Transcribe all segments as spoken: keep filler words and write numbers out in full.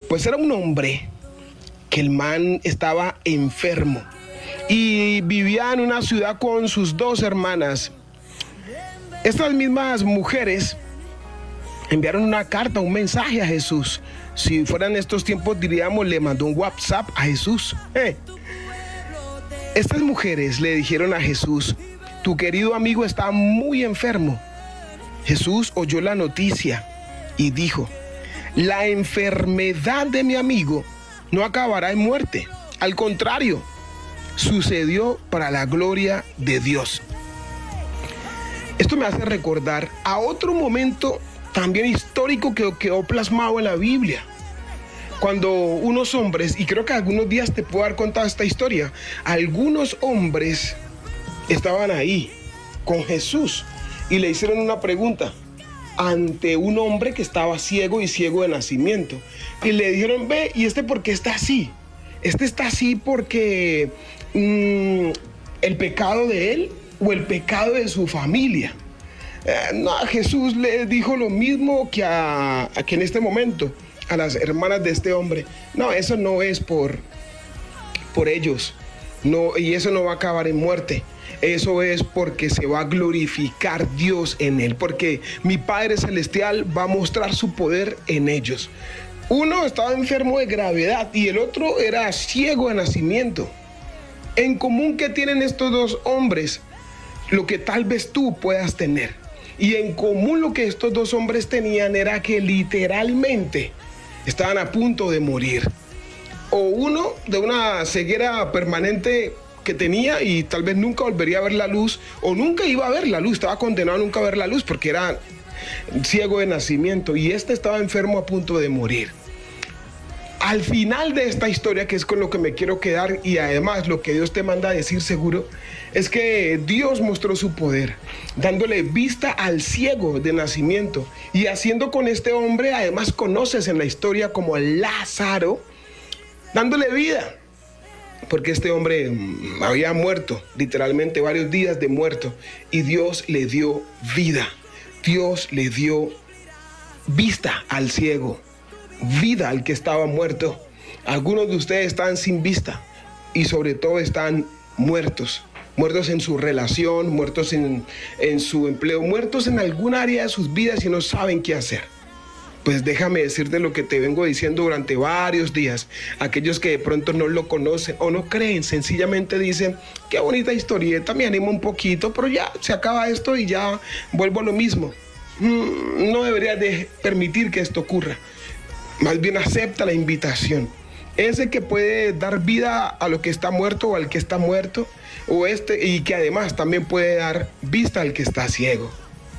Pues era un hombre que el man estaba enfermo y vivía en una ciudad con sus dos hermanas. Estas mismas mujeres enviaron una carta, un mensaje a Jesús. Si fueran estos tiempos, diríamos, le mandó un WhatsApp a Jesús. Eh. Estas mujeres le dijeron a Jesús: tu querido amigo está muy enfermo. Jesús oyó la noticia y dijo: la enfermedad de mi amigo no acabará en muerte. Al contrario, sucedió para la gloria de Dios. Esto me hace recordar a otro momento también histórico que quedó plasmado en la Biblia. Cuando unos hombres, y creo que algunos días te puedo haber contado esta historia, algunos hombres estaban ahí con Jesús y le hicieron una pregunta ante un hombre que estaba ciego y ciego de nacimiento. Y le dijeron: ve, ¿y este por qué está así? Este está así porque mmm, el pecado de él o el pecado de su familia. Eh, no, Jesús le dijo lo mismo que, a, a que en este momento a las hermanas de este hombre. No, eso no es por, por ellos. No, y eso no va a acabar en muerte. Eso es porque se va a glorificar Dios en él, porque mi Padre Celestial va a mostrar su poder en ellos. Uno estaba enfermo de gravedad y el otro era ciego de nacimiento. En común, ¿qué tienen estos dos hombres? Lo que tal vez tú puedas tener. Y en común lo que estos dos hombres tenían era que literalmente estaban a punto de morir. O uno de una ceguera permanente que tenía y tal vez nunca volvería a ver la luz, o nunca iba a ver la luz, estaba condenado a nunca ver la luz porque era ciego de nacimiento, y este estaba enfermo a punto de morir. Al final de esta historia, que es con lo que me quiero quedar, y además lo que Dios te manda a decir seguro, es que Dios mostró su poder, dándole vista al ciego de nacimiento, y haciendo con este hombre, además conoces en la historia como Lázaro, dándole vida. Porque este hombre había muerto, literalmente varios días de muerto, y Dios le dio vida. Dios le dio vista al ciego, vida al que estaba muerto. Algunos de ustedes están sin vista y sobre todo están muertos. Muertos en su relación, muertos en, en su empleo, muertos en algún área de sus vidas y no saben qué hacer. Pues déjame decirte lo que te vengo diciendo durante varios días. Aquellos que de pronto no lo conocen o no creen, sencillamente dicen: qué bonita historieta, me animo un poquito, pero ya se acaba esto y ya vuelvo a lo mismo. Mm, no deberías de permitir que esto ocurra. Más bien acepta la invitación. Ese que puede dar vida a lo que está muerto o al que está muerto, o este, y que además también puede dar vista al que está ciego.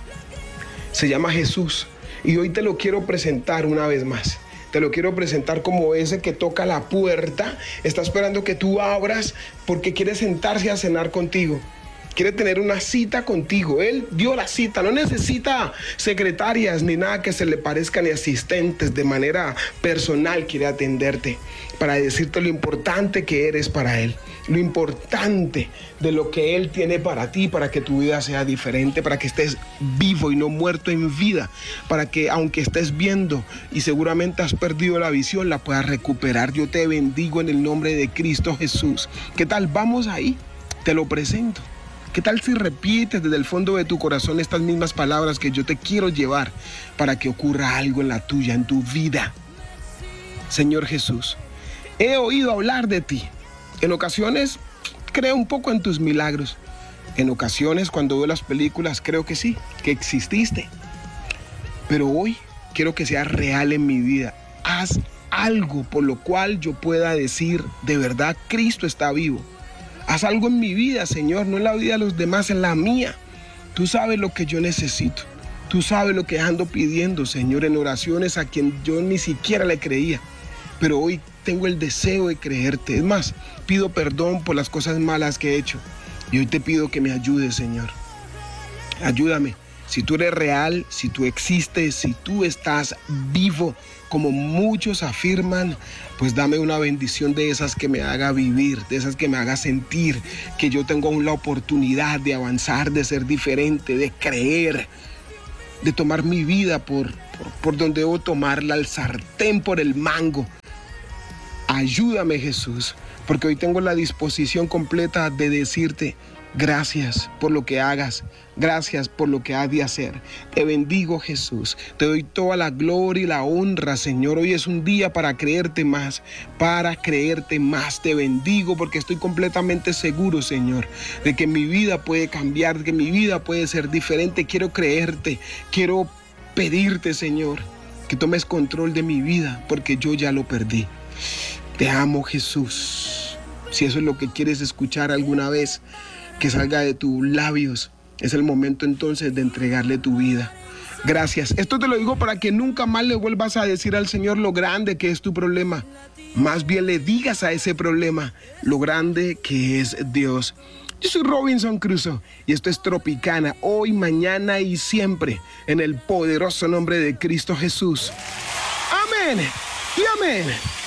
Se llama Jesús. Y hoy te lo quiero presentar una vez más. Te lo quiero presentar como ese que toca la puerta, está esperando que tú abras porque quiere sentarse a cenar contigo. Quiere tener una cita contigo. Él dio la cita, no necesita secretarias ni nada que se le parezca, ni asistentes. De manera personal quiere atenderte para decirte lo importante que eres para Él, lo importante de lo que Él tiene para ti, para que tu vida sea diferente, para que estés vivo y no muerto en vida, para que aunque estés viendo y seguramente has perdido la visión, la puedas recuperar. Yo te bendigo en el nombre de Cristo Jesús. ¿Qué tal? Vamos ahí, te lo presento. ¿Qué tal si repites desde el fondo de tu corazón estas mismas palabras que yo te quiero llevar para que ocurra algo en la tuya, en tu vida? Señor Jesús, he oído hablar de ti. En ocasiones creo un poco en tus milagros. En ocasiones cuando veo las películas creo que sí, que exististe. Pero hoy quiero que sea real en mi vida. Haz algo por lo cual yo pueda decir: de verdad Cristo está vivo. Haz algo en mi vida, Señor, no en la vida de los demás, en la mía. Tú sabes lo que yo necesito. Tú sabes lo que ando pidiendo, Señor, en oraciones a quien yo ni siquiera le creía. Pero hoy tengo el deseo de creerte. Es más, pido perdón por las cosas malas que he hecho. Y hoy te pido que me ayudes, Señor. Ayúdame. Si tú eres real, si tú existes, si tú estás vivo, como muchos afirman, pues dame una bendición de esas que me haga vivir, de esas que me haga sentir que yo tengo aún la oportunidad de avanzar, de ser diferente, de creer, de tomar mi vida por, por, por donde debo tomarla, al sartén por el mango, Ayúdame, Jesús, porque hoy tengo la disposición completa de decirte gracias por lo que hagas, gracias por lo que has de hacer. Te bendigo, Jesús, te doy toda la gloria y la honra, Señor. Hoy es un día para creerte más, para creerte más. Te bendigo porque estoy completamente seguro, Señor, de que mi vida puede cambiar, de que mi vida puede ser diferente. Quiero creerte, quiero pedirte, Señor, que tomes control de mi vida porque yo ya lo perdí. Te amo, Jesús. Si eso es lo que quieres escuchar alguna vez, que salga de tus labios, es el momento entonces de entregarle tu vida. Gracias. Esto te lo digo para que nunca más le vuelvas a decir al Señor lo grande que es tu problema. Más bien le digas a ese problema lo grande que es Dios. Yo soy Robinson Crusoe y esto es Tropicana, hoy, mañana y siempre, en el poderoso nombre de Cristo Jesús. Amén y amén.